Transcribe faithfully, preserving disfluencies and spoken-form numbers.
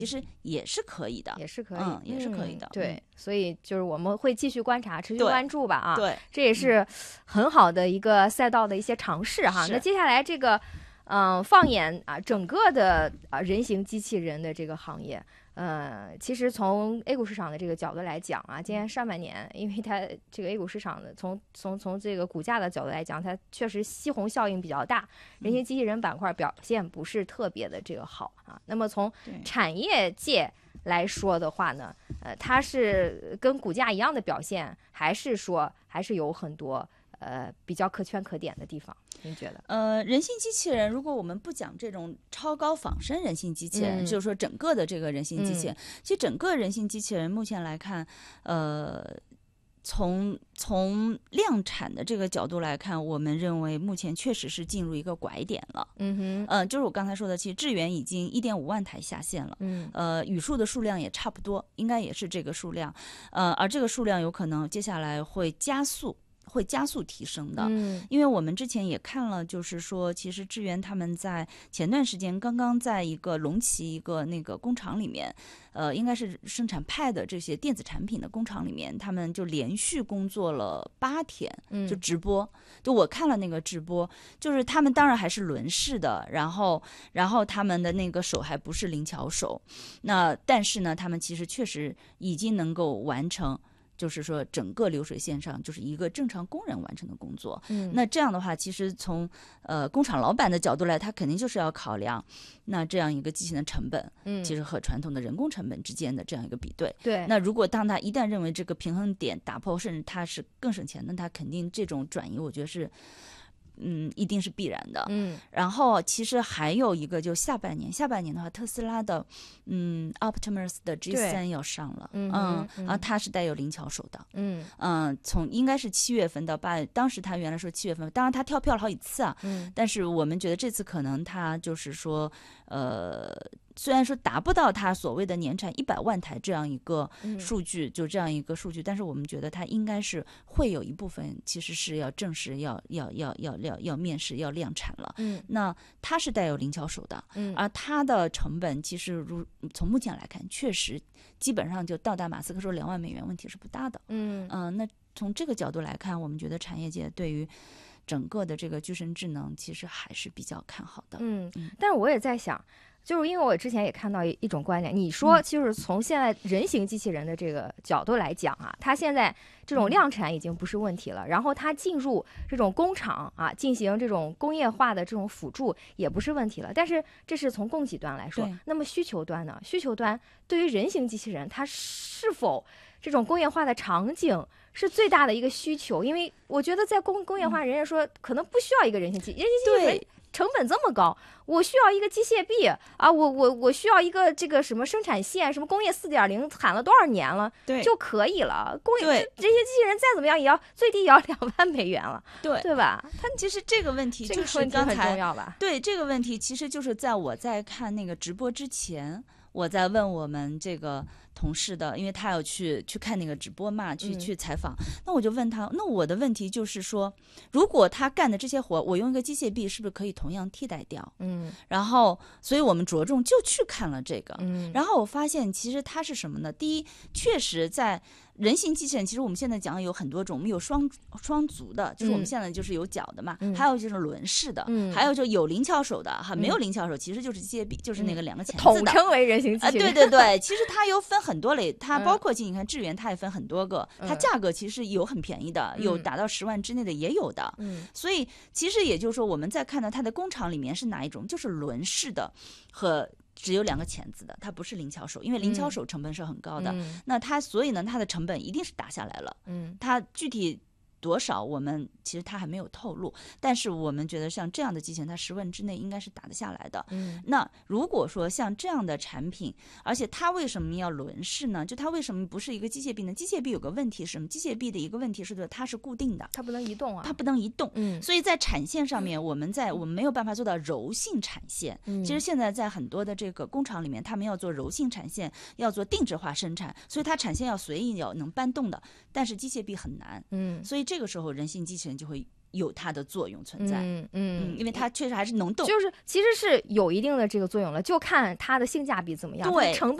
其实也是可以的， 也是可以， 嗯，也是可以的。 嗯、对、 嗯， 所以就是我们会继续观察，持续关注吧啊。 对， 这也是很好的一个赛道的一些尝试哈。 是那接下来这个，嗯、呃，放眼啊整个的啊人形机器人的这个行业。呃，其实从 A 股市场的这个角度来讲啊，今年上半年，因为它这个 A 股市场的从从从这个股价的角度来讲，它确实吸红效应比较大，人形机器人板块表现不是特别的这个好啊。那么从产业界来说的话呢，呃，它是跟股价一样的表现，还是说还是有很多呃比较可圈可点的地方？您觉得？ 呃，人形机器人，如果我们不讲这种超高仿生人形机器人， 嗯、 就是说整个的这个人形机器人， 嗯、 其实整个人形机器人目前来看，呃，从从量产的这个角度来看，我们认为目前确实是进入一个拐点了。 嗯哼， 呃，就是我刚才说的，其实智源已经一点五万台下线了， 嗯， 呃，语数的数量也差不多，应该也是这个数量，呃，而这个数量有可能接下来会加速。会加速提升的， 嗯， 因为我们之前也看了，就是说，其实智源他们在前段时间刚刚在一个龙旗一个那个工厂里面，呃，应该是生产 Pad 这些电子产品的工厂里面，他们就连续工作了八天，就直播。嗯、就我看了那个直播，就是他们当然还是轮式的，然后然后他们的那个手还不是灵巧手，那但是呢，他们其实确实已经能够完成。就是说，整个流水线上就是一个正常工人完成的工作。 嗯， 那这样的话，其实从呃工厂老板的角度来，他肯定就是要考量那这样一个机器的成本， 嗯， 其实和传统的人工成本之间的这样一个比对。 对。 那如果当他一旦认为这个平衡点打破，甚至他是更省钱，那他肯定这种转移，我觉得是。嗯，一定是必然的。 嗯， 然后其实还有一个，就下半年，下半年的话，特斯拉的嗯 Optimus 的 G 三要上了， 嗯嗯，然后它是带有灵巧手的， 嗯嗯，从应该是七月份到八月，当时他原来说七月份，当然他跳票了好几次啊， 嗯， 但是我们觉得这次可能他就是说，呃。虽然说达不到它所谓的年产一百万台这样一个数据， 嗯、 就这样一个数据，但是我们觉得它应该是会有一部分其实是要正式要要要要要要面试要量产了。 嗯， 那它是带有灵巧手的， 嗯， 而它的成本其实如从目前来看，确实基本上就到达马斯克说两万美元问题是不大的。 嗯嗯、呃，那从这个角度来看，我们觉得产业界对于整个的这个具身智能其实还是比较看好的。 嗯，嗯但是我也在想。就是因为我之前也看到一种观点，你说就是从现在人形机器人的这个角度来讲啊，它现在这种量产已经不是问题了，然后它进入这种工厂啊，进行这种工业化的这种辅助也不是问题了。但是这是从供给端来说，那么需求端呢？需求端对于人形机器人，它是否这种工业化的场景是最大的一个需求？因为我觉得在工工业化，人家说可能不需要一个人形机，人形机器人成本这么高，我需要一个机械臂啊，我我我需要一个这个什么生产线，什么工业四点零喊了多少年了， 对就可以了。工业这些机器人再怎么样也要最低也要两万美元了， 对对吧？ 它其实这个问题就是刚才、 这个问题很重要吧？ 对这个问题，其实就是在我在看那个直播之前，我在问我们这个同事的，因为他要去去看那个直播嘛，去、 嗯、 去采访。那我就问他，那我的问题就是说，如果他干的这些活，我用一个机械臂是不是可以同样替代掉？ 嗯， 然后，所以我们着重就去看了这个。 嗯， 然后我发现其实它是什么呢？第一，确实在人形机器人，其实我们现在讲有很多种，我们有双双足的，就是我们现在就是有脚的嘛， 嗯、 还有就是轮式的， 嗯、 还有就有灵巧手的，哈、 嗯， 没有灵巧手其实就是机械臂，就是那个两个钳子的， 统称为人形机器人。 啊，对对对，其实它有分很多类，它包括你看智源，它也分很多个， 嗯、 它价格其实有很便宜的， 嗯、 有达到十万之内的也有的， 嗯， 所以其实也就是说，我们在看到它的工厂里面是哪一种，就是轮式的和只有两个钳子的，它不是灵巧手，因为灵巧手成本是很高的， 嗯、 那它所以呢，它的成本一定是打下来了， 嗯， 它具体多少我们其实它还没有透露，但是我们觉得像这样的机器人，它十万之内应该是打得下来的。 嗯， 那如果说像这样的产品，而且它为什么要轮式呢？就它为什么不是一个机械臂呢？机械臂有个问题是什么？机械臂的一个问题是它是固定的， 它不能移动啊， 它不能移动。 嗯， 所以在产线上面，我们在我们没有办法做到柔性产线。 嗯， 其实现在在很多的这个工厂里面，他们要做柔性产线，要做定制化生产，所以它产线要随意要能搬动的，但是机械臂很难。 嗯， 所以这个时候人性机器人就会有它的作用存在。 嗯嗯， 因为它确实还是能动， 就是其实是有一定的这个作用了，就看它的性价比怎么样， 对， 成